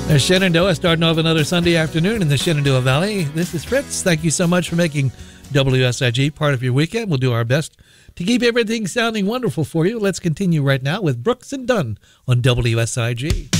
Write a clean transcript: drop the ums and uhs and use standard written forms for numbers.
There's Shenandoah starting off another Sunday afternoon in the Shenandoah Valley. This is Fritz. Thank you so much for making WSIG part of your weekend. We'll do our best to keep everything sounding wonderful for you. Let's continue right now with Brooks and Dunn on WSIG.